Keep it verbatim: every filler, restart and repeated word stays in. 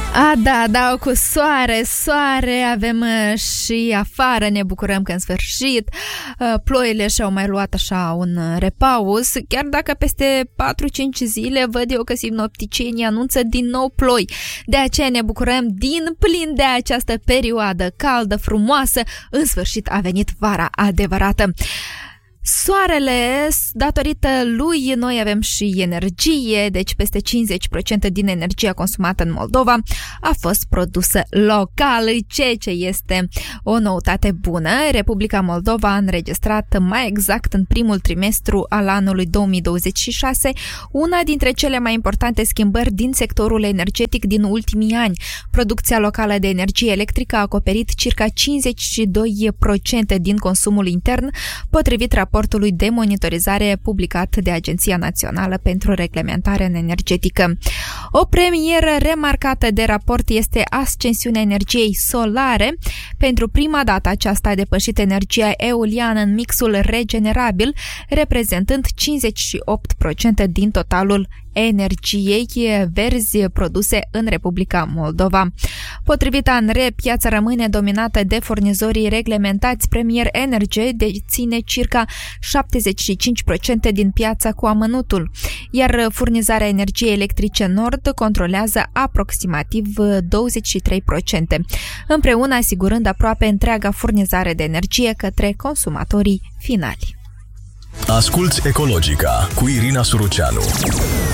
A, da, da, cu soare, soare, avem și afară, ne bucurăm că în sfârșit ploile și-au mai luat așa un repaus, chiar dacă peste patru-cinci zile văd eu că sinopticienii anunță din nou ploi. De aceea ne bucurăm din plin de această perioadă caldă, frumoasă, în sfârșit a venit vara adevărată. Soarele, datorită lui, noi avem și energie, deci peste cincizeci la sută din energia consumată în Moldova a fost produsă local, ceea ce este o noutate bună. Republica Moldova a înregistrat mai exact în primul trimestru al anului două mii douăzeci și șase una dintre cele mai importante schimbări din sectorul energetic din ultimii ani. Producția locală de energie electrică a acoperit circa cincizeci și doi la sută din consumul intern, potrivit raportului de monitorizare publicat de Agenția Națională pentru Reglementare Energetică. O premieră remarcată de raport este ascensiunea energiei solare. Pentru prima dată aceasta a depășit energia eoliană în mixul regenerabil, reprezentând cincizeci și opt la sută din totalul energiei verzi produse în Republica Moldova. Potrivit ANRE, piața rămâne dominată de furnizorii reglementați. Premier Energy deține circa șaptezeci și cinci la sută din piața cu amănutul, iar furnizarea energiei electrice Nord controlează aproximativ douăzeci și trei la sută, împreună asigurând aproape întreaga furnizare de energie către consumatorii finali. Asculți Ecologica cu Irina Suruceanu.